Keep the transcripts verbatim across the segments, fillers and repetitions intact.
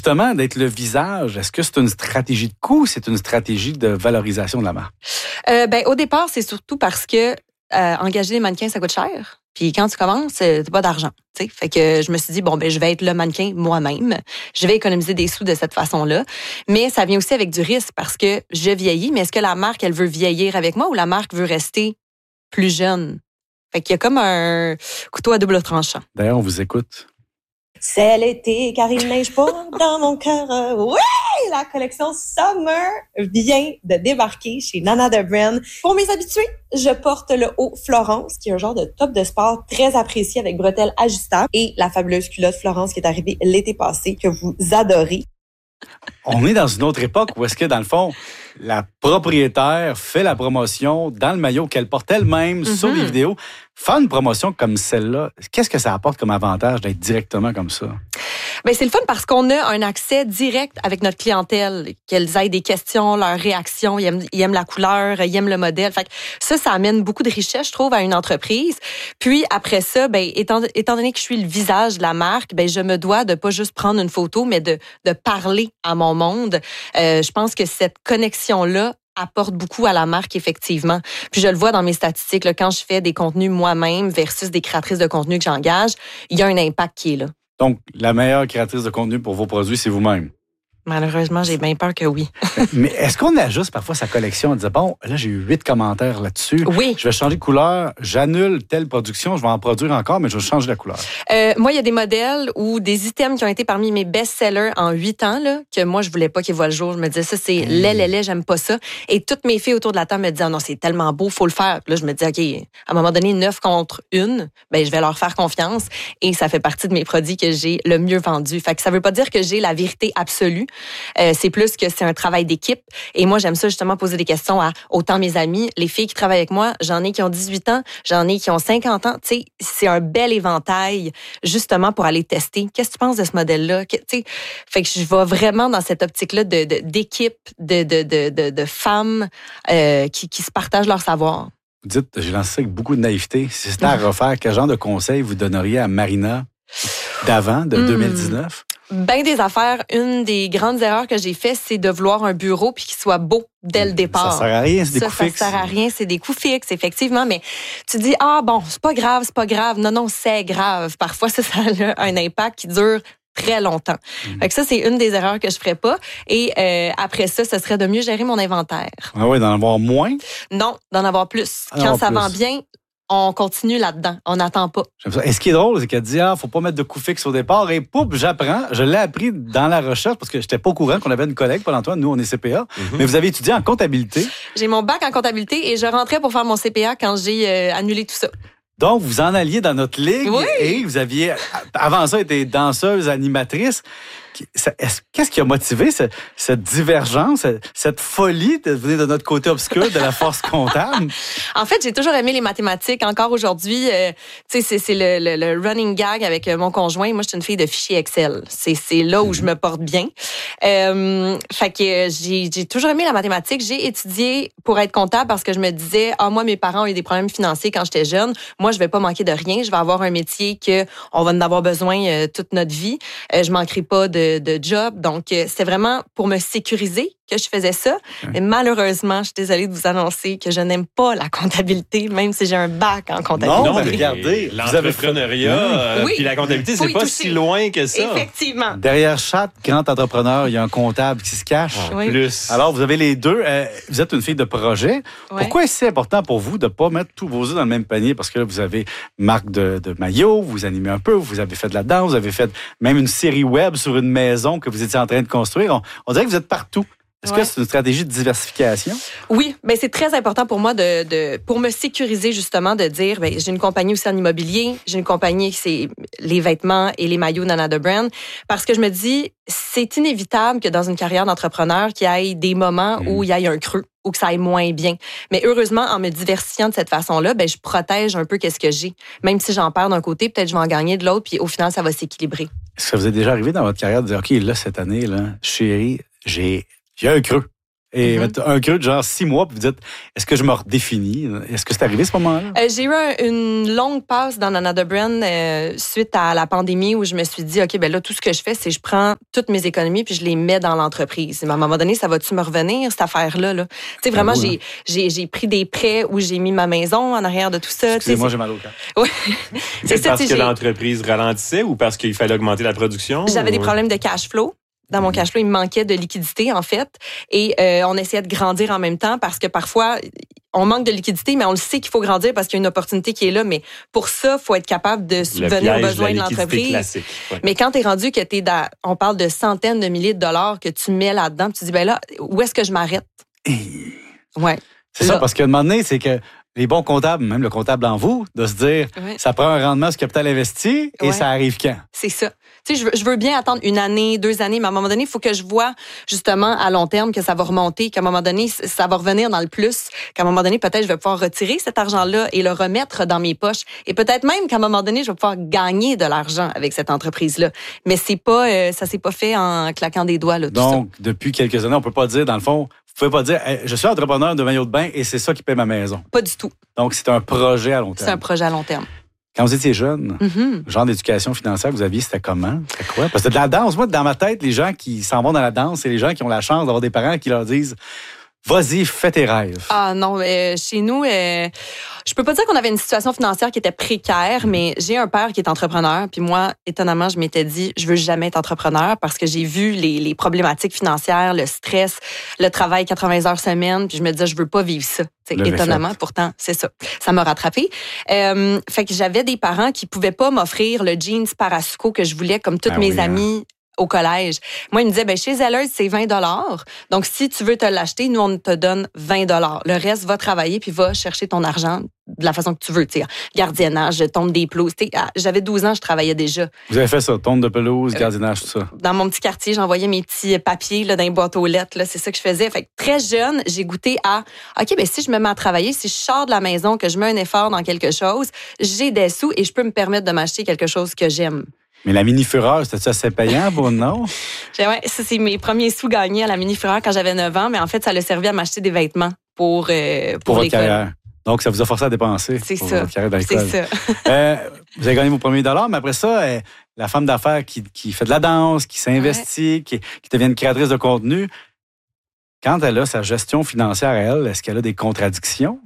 justement, d'être le visage, est-ce que c'est une stratégie de coût ou c'est une stratégie de valorisation de la marque? Euh, ben, au départ, c'est surtout parce que euh, engager des mannequins, ça coûte cher. Puis quand tu commences, c'est pas d'argent. T'sais. Fait que je me suis dit, bon, ben je vais être le mannequin moi-même. Je vais économiser des sous de cette façon-là. Mais ça vient aussi avec du risque parce que je vieillis, mais est-ce que la marque, elle veut vieillir avec moi ou la marque veut rester plus jeune? Fait qu'il y a comme un couteau à double tranchant. D'ailleurs, on vous écoute. C'est l'été car il neige pas dans mon cœur. Oui! La collection Summer vient de débarquer chez Nana de Brand. Pour mes habitués, je porte le haut Florence, qui est un genre de top de sport très apprécié avec bretelles ajustables, et la fabuleuse culotte Florence qui est arrivée l'été passé, que vous adorez. On est dans une autre époque où est-ce que, dans le fond, la propriétaire fait la promotion dans le maillot qu'elle porte elle-même mm-hmm. sur les vidéos. Faire une promotion comme celle-là, qu'est-ce que ça apporte comme avantage d'être directement comme ça? Bien, c'est le fun parce qu'on a un accès direct avec notre clientèle, qu'elles aient des questions, leurs réactions, ils aiment, ils aiment la couleur, ils aiment le modèle. Fait que ça, ça amène beaucoup de richesse, je trouve, à une entreprise. Puis après ça, ben étant, étant donné que je suis le visage de la marque, ben je me dois de pas juste prendre une photo, mais de, de parler à mon monde. Euh, je pense que cette connexion-là apporte beaucoup à la marque, effectivement. Puis je le vois dans mes statistiques, là, quand je fais des contenus moi-même versus des créatrices de contenu que j'engage, il y a un impact qui est là. Donc, la meilleure créatrice de contenu pour vos produits, c'est vous-même. Malheureusement, j'ai bien peur que oui. Mais est-ce qu'on ajuste parfois sa collection en disant, bon, là, j'ai eu huit commentaires là-dessus. Oui. Je vais changer de couleur, j'annule telle production, je vais en produire encore, mais je vais changer la couleur. Euh, moi, il y a des modèles ou des items qui ont été parmi mes best-sellers en huit ans, là, que moi, je voulais pas qu'ils voient le jour. Je me disais, ça, c'est mmh. laid, laid, laid, j'aime pas ça. Et toutes mes filles autour de la table me disaient, oh non, c'est tellement beau, faut le faire. Puis là, je me disais, OK, à un moment donné, neuf contre une, ben, je vais leur faire confiance. Et ça fait partie de mes produits que j'ai le mieux vendus. Fait que ça veut pas dire que j'ai la vérité absolue. Euh, c'est plus que c'est un travail d'équipe. Et moi, j'aime ça justement poser des questions à autant mes amis, les filles qui travaillent avec moi. J'en ai qui ont dix-huit ans, j'en ai qui ont cinquante ans. Tu sais, c'est un bel éventail justement pour aller tester. Qu'est-ce que tu penses de ce modèle-là? Tu sais, fait que je vais vraiment dans cette optique-là de, de, d'équipe, de, de, de, de, de femmes euh, qui, qui se partagent leur savoir. Vous dites, j'ai lancé ça avec beaucoup de naïveté. Si c'était à refaire, quel genre de conseils vous donneriez à Marina d'avant, de mmh. deux mille dix-neuf? Ben des affaires, une des grandes erreurs que j'ai fait, c'est de vouloir un bureau puis qu'il soit beau dès le départ. Ça sert à rien, c'est des ça, coûts ça fixes. Ça sert à rien, c'est des coûts fixes, effectivement. Mais tu dis, ah bon, c'est pas grave, c'est pas grave. Non, non, c'est grave. Parfois, ça, ça a un impact qui dure très longtemps. Mmh. Fait que ça, c'est une des erreurs que je ferais pas. Et euh, après ça, ce serait de mieux gérer mon inventaire. Ah oui, d'en avoir moins? Non, d'en avoir plus. Ah, Quand ça plus. vend bien, on continue là-dedans. On n'attend pas. J'aime ça. Et ce qui est drôle, c'est qu'elle dit, ah, faut pas mettre de coûts fixes au départ. Et pouf, j'apprends. Je l'ai appris dans la recherche parce que j'étais pas au courant qu'on avait une collègue, Paul-Antoine. Nous, on est C P A. Mm-hmm. Mais vous avez étudié en comptabilité. J'ai mon bac en comptabilité et je rentrais pour faire mon C P A quand j'ai euh, annulé tout ça. Donc, vous en alliez dans notre ligue. Oui. Et vous aviez, avant ça, été danseuse, animatrice. Qu'est-ce qui a motivé cette, cette divergence, cette folie de venir de notre côté obscur de la force comptable? En fait, j'ai toujours aimé les mathématiques. Encore aujourd'hui, euh, tu sais, c'est, c'est le, le, le running gag avec mon conjoint. Moi, je suis une fille de fichiers Excel. C'est, c'est là où mm-hmm. je me porte bien. Euh, fait que j'ai, j'ai toujours aimé la mathématique. J'ai étudié pour être comptable parce que je me disais, ah, moi, mes parents ont eu des problèmes financiers quand j'étais jeune. Moi, je vais pas manquer de rien. Je vais avoir un métier que on va en avoir besoin euh, toute notre vie. Euh, je manquerai pas de de job. Donc, c'était vraiment pour me sécuriser que je faisais ça. Ouais. Mais malheureusement, je suis désolée de vous annoncer que je n'aime pas la comptabilité, même si j'ai un bac en comptabilité. Non, mais regardez, l'entrepreneuriat euh, oui. puis la comptabilité, c'est pas toucher. Si loin que ça. Effectivement. Derrière chaque grand entrepreneur, il y a un comptable qui se cache. En oui. plus. Alors, vous avez les deux. Euh, vous êtes une fille de projet. Ouais. Pourquoi est-ce c'est important pour vous de ne pas mettre tous vos œufs dans le même panier? Parce que là, vous avez marque de, de maillot, vous animez un peu, vous avez fait de la danse, vous avez fait même une série web sur une maison que vous étiez en train de construire. On, on dirait que vous êtes partout. Est-ce ouais. que c'est une stratégie de diversification? Oui, mais c'est très important pour moi de, de pour me sécuriser justement de dire ben j'ai une compagnie aussi en immobilier, j'ai une compagnie qui c'est les vêtements et les maillots Nana de Brand parce que je me dis c'est inévitable que dans une carrière d'entrepreneur qu'il y ait des moments mmh. où il y ait un creux ou que ça aille moins bien. Mais heureusement en me diversifiant de cette façon-là, ben je protège un peu qu'est-ce que j'ai. Même si j'en perds d'un côté, peut-être je vais en gagner de l'autre puis au final ça va s'équilibrer. Est-ce que ça vous est déjà arrivé dans votre carrière de dire OK, là cette année là, chérie, j'ai Il y a un creux. Et Mm-hmm. un creux de genre six mois, puis vous dites, est-ce que je me redéfinis? Est-ce que c'est arrivé ce moment-là? Euh, j'ai eu un, une longue passe dans Nana de Brand euh, suite à la pandémie où je me suis dit, OK, ben là, tout ce que je fais, c'est que je prends toutes mes économies puis je les mets dans l'entreprise. Mais à un moment donné, ça va-tu me revenir, cette affaire-là? Là? Tu sais, vraiment, Ah, oui, j'ai, j'ai, j'ai pris des prêts où j'ai mis ma maison en arrière de tout ça. Excusez-moi, j'ai mal au cœur. Oui. C'est ça, parce que j'ai... l'entreprise ralentissait ou parce qu'il fallait augmenter la production? J'avais ou... des problèmes de cash flow. Dans mon cash flow, il me manquait de liquidité, en fait. Et euh, on essayait de grandir en même temps parce que parfois, on manque de liquidité, mais on le sait qu'il faut grandir parce qu'il y a une opportunité qui est là. Mais pour ça, il faut être capable de subvenir aux besoins de, de l'entreprise. Classique. Ouais. Mais quand tu es rendu que tu es dans... On parle de centaines de milliers de dollars que tu mets là-dedans, tu te dis, ben là, où est-ce que je m'arrête? Ouais. C'est là. Ça, parce qu'à un moment donné, c'est que les bons comptables, même le comptable en vous, de se dire, ouais. ça prend un rendement sur capital investi et ouais. ça arrive quand? C'est ça. Tu sais, je veux, je veux bien attendre une année, deux années, mais à un moment donné, il faut que je vois justement à long terme que ça va remonter, qu'à un moment donné, ça va revenir dans le plus, qu'à un moment donné, peut-être je vais pouvoir retirer cet argent-là et le remettre dans mes poches. Et peut-être même qu'à un moment donné, je vais pouvoir gagner de l'argent avec cette entreprise-là. Mais c'est pas, euh, ça s'est pas fait en claquant des doigts, là, tout Donc, ça. depuis quelques années, on peut pas dire, dans le fond, vous pouvez pas dire, hey, je suis entrepreneur de maillot de bain et c'est ça qui paie ma maison. Pas du tout. Donc, c'est un projet à long terme. C'est un projet à long terme. Quand vous étiez jeune, mm-hmm. le genre d'éducation financière que vous aviez, c'était comment? C'était quoi? Parce que de la danse, moi, dans ma tête, les gens qui s'en vont dans la danse, c'est les gens qui ont la chance d'avoir des parents qui leur disent, vas-y, fais tes rêves. Ah non, euh, chez nous, euh, je peux pas dire qu'on avait une situation financière qui était précaire, mais j'ai un père qui est entrepreneur. Puis moi, étonnamment, je m'étais dit, je veux jamais être entrepreneur parce que j'ai vu les, les problématiques financières, le stress, le travail quatre-vingts heures semaine. Puis je me disais, je veux pas vivre ça. Étonnamment, fait. Pourtant, c'est ça. Ça m'a rattrapée. Euh, fait que j'avais des parents qui pouvaient pas m'offrir le jeans Parasuco que je voulais, comme toutes ah mes oui, amies. Hein. Au collège. Moi, il me disait, ben, chez Zellers, c'est vingt dollars. Donc, si tu veux te l'acheter, nous, on te donne vingt dollars. Le reste, va travailler puis va chercher ton argent de la façon que tu veux. T'sais, gardiennage, tombe des pelouses. T'sais, j'avais douze ans, je travaillais déjà. Vous avez fait ça, tombe de pelouse, euh, gardiennage, tout ça? Dans mon petit quartier, j'envoyais mes petits papiers là, dans les boîtes aux lettres. Là, c'est ça que je faisais. Fait que très jeune, j'ai goûté à, OK, ben si je me mets à travailler, si je sors de la maison, que je mets un effort dans quelque chose, j'ai des sous et je peux me permettre de m'acheter quelque chose que j'aime. Mais la mini-fureur, c'était-tu assez payant, bon, non? Ouais, ça, c'est mes premiers sous gagnés à la mini-fureur quand j'avais neuf ans, mais en fait, ça a servi à m'acheter des vêtements pour, euh, pour, pour votre l'école. Carrière. Donc, ça vous a forcé à dépenser. C'est pour ça. Votre carrière dans l'école. C'est ça. euh, vous avez gagné vos premiers dollars, mais après ça, euh, la femme d'affaires qui, qui fait de la danse, qui s'investit, ouais. qui, qui devient une créatrice de contenu, quand elle a sa gestion financière à elle, est-ce qu'elle a des contradictions?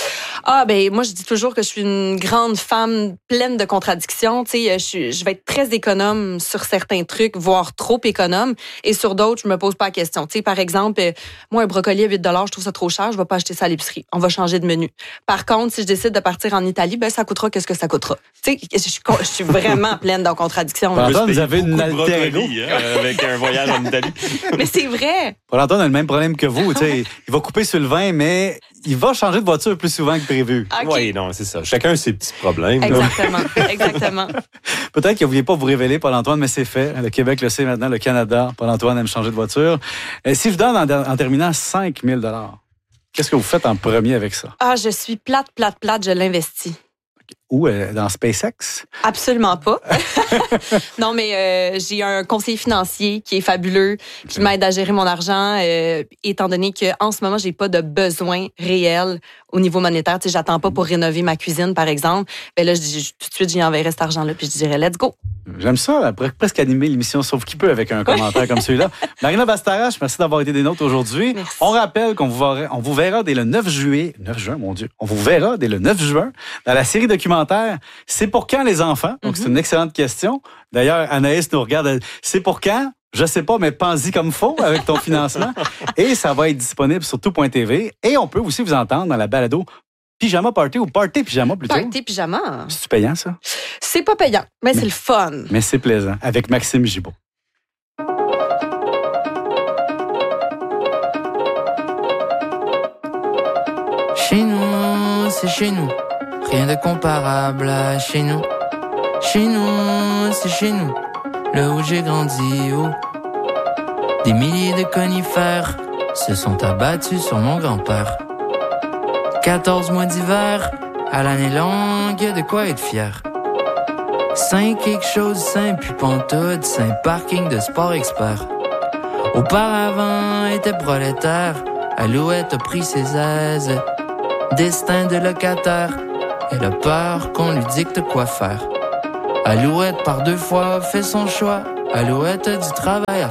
Ah, ben moi, je dis toujours que je suis une grande femme pleine de contradictions. Tu sais, je, je vais être très économe sur certains trucs, voire trop économe. Et sur d'autres, je me pose pas la question. Tu sais, par exemple, moi, un brocoli à huit dollars, je trouve ça trop cher, je vais pas acheter ça à l'épicerie. On va changer de menu. Par contre, si je décide de partir en Italie, ben ça coûtera qu'est-ce que ça coûtera. Tu sais, je, je suis vraiment pleine de contradictions. Paul-Antoine, vous avez une alter ego. Hein, avec un voyage en Italie. Mais c'est vrai. Paul-Antoine a le même problème que vous. Tu sais, il va couper sur le vin, mais il va changer de voiture plus souvent que prévu. Okay. Oui, non, c'est ça. Chacun a ses petits problèmes. Exactement, exactement. Peut-être que vous ne vouliez pas vous révéler, Paul-Antoine, mais c'est fait. Le Québec le sait maintenant, le Canada. Paul-Antoine aime changer de voiture. Et si je vous donne en, en terminant cinq mille dollars, qu'est-ce que vous faites en premier avec ça? Ah, je suis plate, plate, plate, je l'investis. Où? Euh, dans SpaceX? Absolument pas. Non, mais euh, j'ai un conseiller financier qui est fabuleux, qui m'aide à gérer mon argent, euh, étant donné qu'en ce moment, j'ai pas de besoin réel au niveau monétaire. Tu sais, j'attends pas pour rénover ma cuisine, par exemple. Ben là, je dis, tout de suite, j'y enverrai cet argent-là, puis je dirais, let's go. J'aime ça, là, presque animer l'émission Sauf qui peut avec un commentaire comme celui-là. Marina Bastarache, merci d'avoir été des nôtres aujourd'hui. Merci. On rappelle qu'on vous verra, on vous verra dès le neuf juillet, neuf juin, mon Dieu, on vous verra dès le neuf juin dans la série documentaire C'est pour quand les enfants? Donc, mm-hmm. c'est une excellente question. D'ailleurs, Anaïs nous regarde, c'est pour quand? Je sais pas, mais pense-y comme faut avec ton financement. Et ça va être disponible sur tout point t v. Et on peut aussi vous entendre dans la balado Pyjama Party ou Party Pyjama plutôt. Party Pyjama. C'est payant, ça? C'est pas payant, mais, mais c'est le fun. Mais c'est plaisant. Avec Maxime Gibault. Chez nous, c'est chez nous. Rien de comparable à chez nous. Chez nous, c'est chez nous. Là où j'ai grandi, oh. Des milliers de conifères se sont abattus sur mon grand-père. quatorze mois d'hiver, à l'année longue, y'a de quoi être fier. Cinq quelque chose, cinq puis pantoute, cinq parking de sport expert. Auparavant, était prolétaire. Alouette a pris ses aises. Destin de locataire. Elle a peur qu'on lui dicte quoi faire. Alouette par deux fois fait son choix. Alouette a du travail à